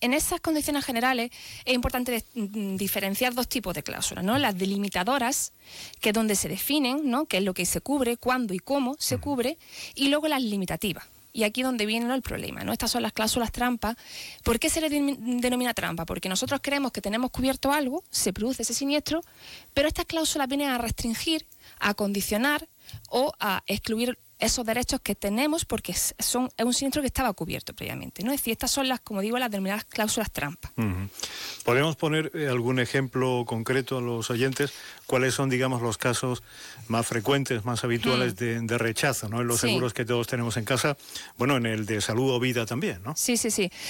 en esas condiciones generales es importante diferenciar dos tipos de cláusulas, ¿no? Las delimitadoras, que es donde se definen, ¿no?, qué es lo que se cubre, cuándo y cómo se cubre, y luego las limitativas. Y aquí es donde viene, ¿no?, el problema, ¿no? Estas son las cláusulas trampa. ¿Por qué se le denomina trampa? Porque nosotros creemos que tenemos cubierto algo, se produce ese siniestro, pero estas cláusulas vienen a restringir, a condicionar o a excluir esos derechos que tenemos porque es un siniestro que estaba cubierto previamente, ¿no? Es decir, estas son las, como digo, las denominadas cláusulas trampa. ¿Podemos poner algún ejemplo concreto a los oyentes? ¿Cuáles son, digamos, los casos más frecuentes, más habituales de rechazo, ¿no?, en los seguros que todos tenemos en casa? Bueno, en el de salud o vida también, ¿no? Sí.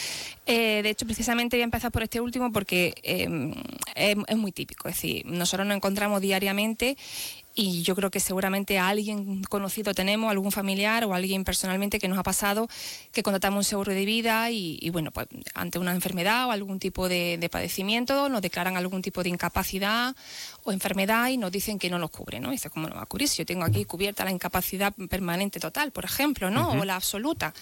De hecho, precisamente voy a empezar por este último porque es muy típico. Es decir, nosotros nos encontramos diariamente y yo creo que seguramente a alguien conocido tenemos, algún familiar o alguien personalmente que nos ha pasado que contratamos un seguro de vida y bueno, pues ante una enfermedad o algún tipo de padecimiento nos declaran algún tipo de incapacidad o enfermedad y nos dicen que no nos cubre, ¿no? Y dices, ¿cómo no va a cubrir si yo tengo aquí cubierta la incapacidad permanente total, por ejemplo, ¿no? O la absoluta.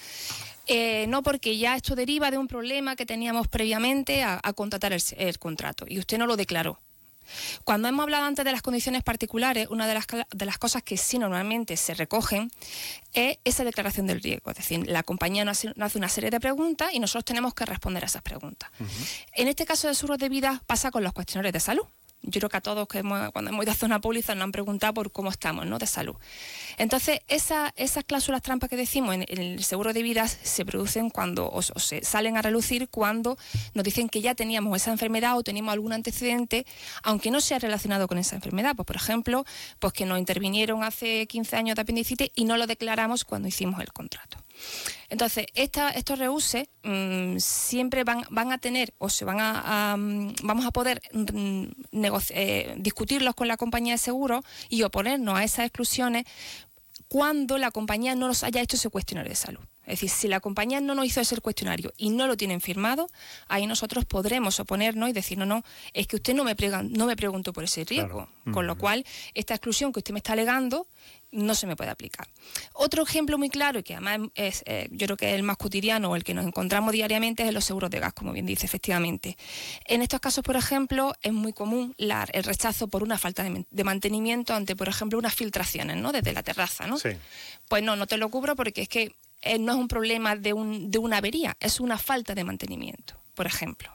No, porque ya esto deriva de un problema que teníamos previamente a contratar el contrato y usted no lo declaró. Cuando hemos hablado antes de las condiciones particulares, una de las cosas que sí normalmente se recogen es esa declaración del riesgo. Es decir, la compañía nos hace una serie de preguntas y nosotros tenemos que responder a esas preguntas. En este caso de seguros de vida pasa con los cuestionarios de salud. Yo creo que a todos cuando hemos ido a hacer una póliza nos han preguntado por cómo estamos, ¿no?, de salud. Entonces, esas cláusulas trampa que decimos en el seguro de vida se producen cuando, o se salen a relucir cuando nos dicen que ya teníamos esa enfermedad o teníamos algún antecedente, aunque no sea relacionado con esa enfermedad. Pues, por ejemplo, pues que nos intervinieron hace 15 años de apendicitis y no lo declaramos cuando hicimos el contrato. Entonces, estos reúses siempre van a tener o vamos a poder discutirlos con la compañía de seguros y oponernos a esas exclusiones cuando la compañía no nos haya hecho ese cuestionario de salud. Es decir, si la compañía no nos hizo ese cuestionario y no lo tienen firmado, ahí nosotros podremos oponernos y decir, no, es que usted no me preguntó por ese riesgo. Claro. Con lo cual, esta exclusión que usted me está alegando no se me puede aplicar. Otro ejemplo muy claro, y que además es, yo creo que es el más cotidiano o el que nos encontramos diariamente, es en los seguros de gas, como bien dice, efectivamente. En estos casos, por ejemplo, es muy común el rechazo por una falta de mantenimiento ante, por ejemplo, unas filtraciones, ¿no?, desde la terraza, ¿no? Sí. Pues no te lo cubro porque es que no es un problema de una avería, es una falta de mantenimiento, por ejemplo.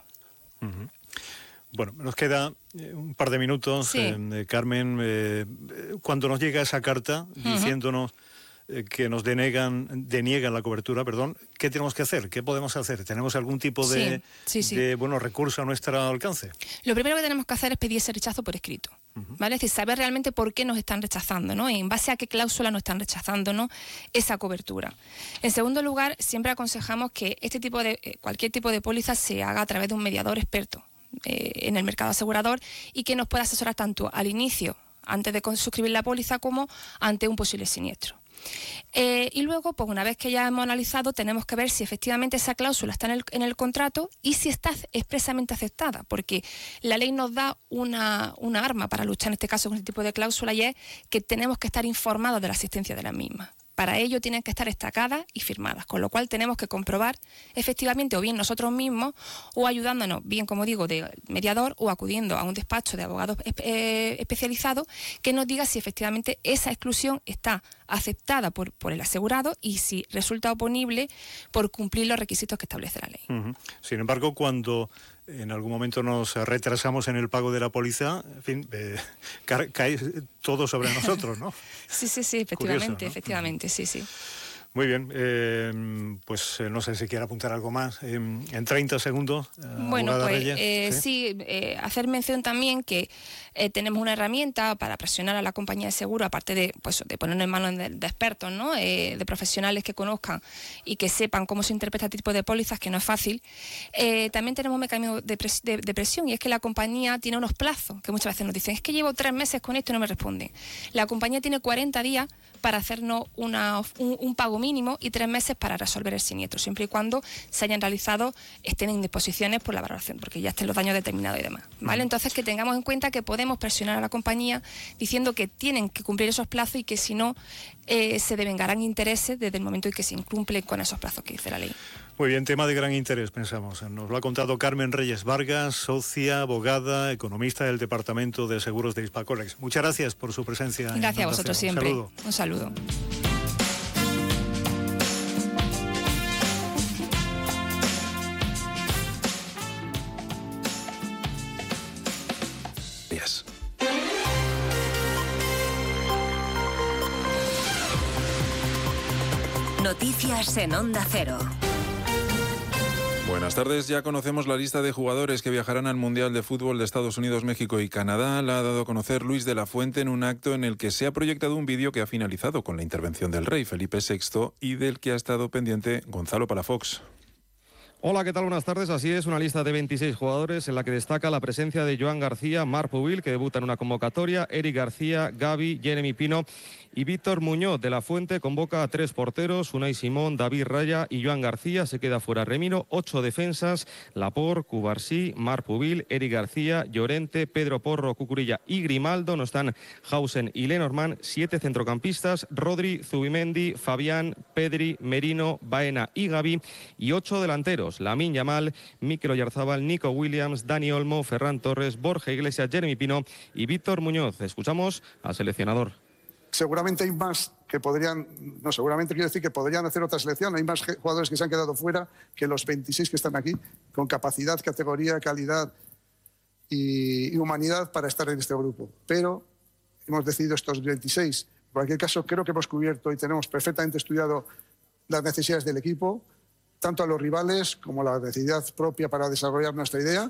Bueno, nos queda un par de minutos, Carmen. Cuando nos llega esa carta diciéndonos que nos deniegan la cobertura, ¿qué tenemos que hacer? ¿Qué podemos hacer? ¿Tenemos algún tipo de recurso a nuestro alcance? Lo primero que tenemos que hacer es pedir ese rechazo por escrito, ¿vale? Es decir, saber realmente por qué nos están rechazando, ¿no? Y en base a qué cláusula nos están rechazando, ¿no?, esa cobertura. En segundo lugar, siempre aconsejamos que cualquier tipo de póliza se haga a través de un mediador experto en el mercado asegurador y que nos pueda asesorar tanto al inicio, antes de suscribir la póliza, como ante un posible siniestro. Y luego, pues una vez que ya hemos analizado, tenemos que ver si efectivamente esa cláusula está en el contrato y si está expresamente aceptada, porque la ley nos da una arma para luchar en este caso con este tipo de cláusula, y es que tenemos que estar informados de la existencia de la misma. Para ello tienen que estar destacadas y firmadas, con lo cual tenemos que comprobar efectivamente o bien nosotros mismos o ayudándonos, bien como digo, de mediador o acudiendo a un despacho de abogados especializados que nos diga si efectivamente esa exclusión está aceptada por el asegurado y si resulta oponible por cumplir los requisitos que establece la ley. Sin embargo, cuando en algún momento nos retrasamos en el pago de la póliza, en fin, cae todo sobre nosotros, ¿no? Sí, efectivamente, curioso, ¿no? Efectivamente, sí. Muy bien, pues no sé si quiere apuntar algo más. En 30 segundos, bueno, pues hacer mención también que tenemos una herramienta para presionar a la compañía de seguro, aparte de ponernos en manos de expertos, ¿no?, de profesionales que conozcan y que sepan cómo se interpreta este tipo de pólizas, que no es fácil. También tenemos un mecanismo de presión, y es que la compañía tiene unos plazos, que muchas veces nos dicen, es que llevo 3 meses con esto y no me responden. La compañía tiene 40 días para hacernos un pago mínimo y 3 meses para resolver el siniestro, siempre y cuando se hayan realizado, estén en disposiciones por la valoración, porque ya estén los daños determinados y demás, ¿vale? Entonces, que tengamos en cuenta que podemos presionar a la compañía diciendo que tienen que cumplir esos plazos y que si no, se devengarán intereses desde el momento en que se incumplen con esos plazos que dice la ley. Muy bien, tema de gran interés, pensamos. Nos lo ha contado Carmen Reyes Vargas, socia, abogada, economista del Departamento de Seguros de Hispacolex. Muchas gracias por su presencia. Gracias a vosotros siempre. Un saludo. Noticias en Onda Cero. Buenas tardes. Ya conocemos la lista de jugadores que viajarán al Mundial de Fútbol de Estados Unidos, México y Canadá. La ha dado a conocer Luis de la Fuente en un acto en el que se ha proyectado un vídeo que ha finalizado con la intervención del rey Felipe VI y del que ha estado pendiente Gonzalo Palafox. Hola, ¿qué tal? Buenas tardes. Así es, una lista de 26 jugadores en la que destaca la presencia de Joan García, Marc Pubil, que debuta en una convocatoria, Eric García, Gavi, Jeremy Pino y Víctor Muñoz. De la Fuente convoca a 3 porteros, Unai Simón, David Raya y Joan García. Se queda fuera Remiro, 8 defensas, Laporte, Cubarsí, Marc Pubil, Eric García, Llorente, Pedro Porro, Cucurilla y Grimaldo. No están Hausen y Lenormand. 7 centrocampistas, Rodri, Zubimendi, Fabián, Pedri, Merino, Baena y Gavi. Y 8 delanteros, Lamine Yamal, Mikel Oyarzabal, Nico Williams, Dani Olmo, Ferran Torres, Borja Iglesias, Jeremy Pino y Víctor Muñoz. Escuchamos al seleccionador. Seguramente hay más que podrían, no, seguramente quiero decir que podrían hacer otra selección. Hay más jugadores que se han quedado fuera que los 26 que están aquí, con capacidad, categoría, calidad y humanidad para estar en este grupo. Pero hemos decidido estos 26. En cualquier caso, creo que hemos cubierto y tenemos perfectamente estudiado las necesidades del equipo, tanto a los rivales como la necesidad propia para desarrollar nuestra idea.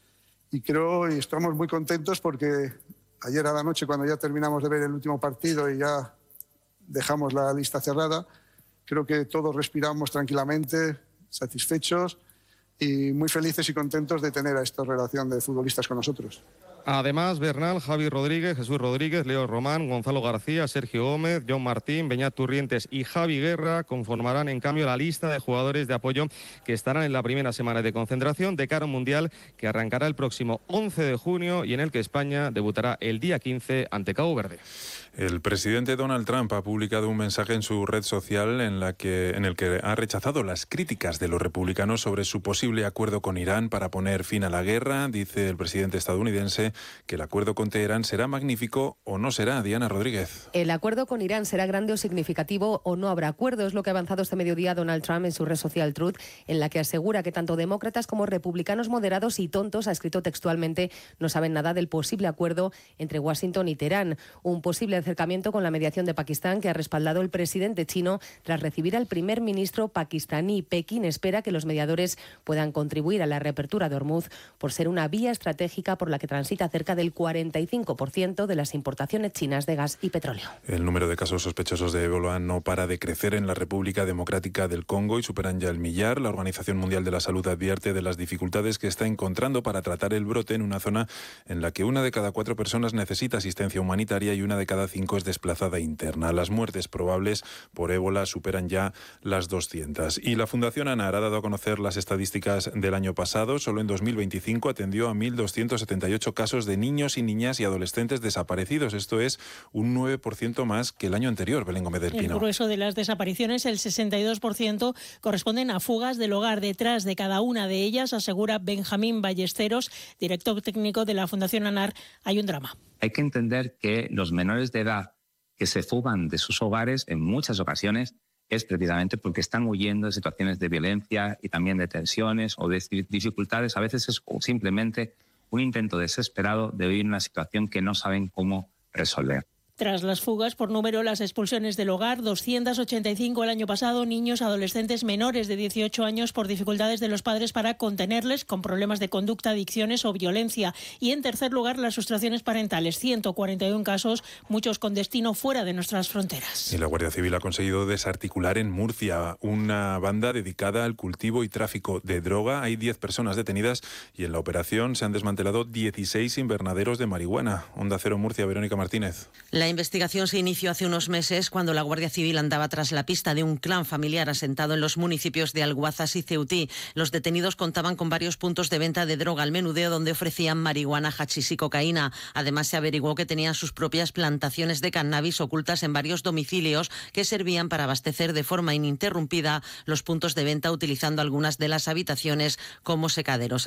Y creo y estamos muy contentos porque ayer a la noche, cuando ya terminamos de ver el último partido y ya dejamos la lista cerrada, creo que todos respiramos tranquilamente, satisfechos y muy felices y contentos de tener a esta relación de futbolistas con nosotros. Además, Bernal, Javi Rodríguez, Jesús Rodríguez, Leo Román, Gonzalo García, Sergio Gómez, John Martín, Beñat Turrientes y Javi Guerra conformarán en cambio la lista de jugadores de apoyo que estarán en la primera semana de concentración de cara a un Mundial que arrancará el próximo 11 de junio y en el que España debutará el día 15 ante Cabo Verde. El presidente Donald Trump ha publicado un mensaje en su red social en el que ha rechazado las críticas de los republicanos sobre su posible acuerdo con Irán para poner fin a la guerra. Dice el presidente estadounidense que el acuerdo con Teherán será magnífico o no será. Diana Rodríguez. El acuerdo con Irán será grande o significativo o no habrá acuerdo. Es lo que ha avanzado este mediodía Donald Trump en su red social Truth, en la que asegura que tanto demócratas como republicanos moderados y tontos, ha escrito textualmente, no saben nada del posible acuerdo entre Washington y Teherán. Un posible acercamiento con la mediación de Pakistán que ha respaldado el presidente chino tras recibir al primer ministro pakistaní. Pekín espera que los mediadores puedan contribuir a la reapertura de Hormuz por ser una vía estratégica por la que transita cerca del 45% de las importaciones chinas de gas y petróleo. El número de casos sospechosos de ébola no para de crecer en la República Democrática del Congo y superan ya el millar. La Organización Mundial de la Salud advierte de las dificultades que está encontrando para tratar el brote en una zona en la que 1 de cada 4 personas necesita asistencia humanitaria y 1 de cada 5 es desplazada interna. Las muertes probables por ébola superan ya las 200. Y la Fundación ANAR ha dado a conocer las estadísticas del año pasado. Solo en 2025 atendió a 1.278 casos de niños y niñas y adolescentes desaparecidos. Esto es un 9% más que el año anterior. Belén Gómez del Pino. El grueso de las desapariciones, el 62%, corresponden a fugas del hogar. Detrás de cada una de ellas, asegura Benjamín Ballesteros, director técnico de la Fundación ANAR, hay un drama. Hay que entender que los menores de edad que se fugan de sus hogares en muchas ocasiones es precisamente porque están huyendo de situaciones de violencia y también de tensiones o de dificultades. A veces es simplemente un intento desesperado de vivir una situación que no saben cómo resolver. Tras las fugas por número, las expulsiones del hogar, 285 el año pasado, niños, adolescentes menores de 18 años por dificultades de los padres para contenerles con problemas de conducta, adicciones o violencia. Y en tercer lugar, las frustraciones parentales, 141 casos, muchos con destino fuera de nuestras fronteras. Y la Guardia Civil ha conseguido desarticular en Murcia una banda dedicada al cultivo y tráfico de droga. Hay 10 personas detenidas y en la operación se han desmantelado 16 invernaderos de marihuana. Onda Cero Murcia, Verónica Martínez. La La investigación se inició hace unos meses cuando la Guardia Civil andaba tras la pista de un clan familiar asentado en los municipios de Alguazas y Ceutí. Los detenidos contaban con varios puntos de venta de droga al menudeo donde ofrecían marihuana, hachís y cocaína. Además, se averiguó que tenían sus propias plantaciones de cannabis ocultas en varios domicilios que servían para abastecer de forma ininterrumpida los puntos de venta, utilizando algunas de las habitaciones como secaderos.